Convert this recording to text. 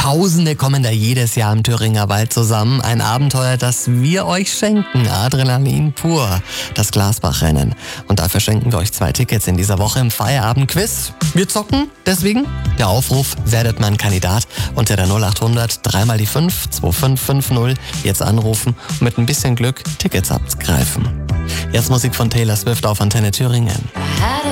Tausende kommen da jedes Jahr im Thüringer Wald zusammen. Ein Abenteuer, das wir euch schenken. Adrenalin pur. Das Glasbachrennen. Und dafür schenken wir euch 2 Tickets in dieser Woche im Feierabend-Quiz. Wir zocken, deswegen der Aufruf, werdet mein Kandidat unter der 0800 3 mal die 5 2550. Jetzt anrufen und mit ein bisschen Glück Tickets abgreifen. Jetzt Musik von Taylor Swift auf Antenne Thüringen.